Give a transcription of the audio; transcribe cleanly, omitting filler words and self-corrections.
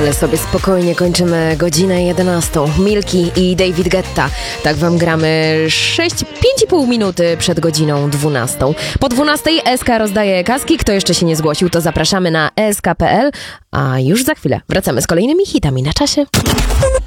Ale sobie spokojnie kończymy godzinę 11. Milki i David Guetta. Tak wam gramy 5,5 minuty przed godziną 12. Po 12 SK rozdaje kaski. Kto jeszcze się nie zgłosił, to zapraszamy na sk.pl. A już za chwilę wracamy z kolejnymi hitami na czasie.